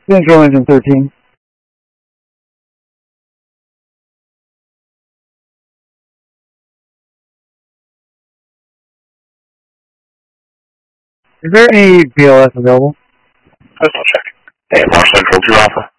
Central Engine 13. Is there any BLS available? Let's check. Hey, Mark Central 2 Alpha.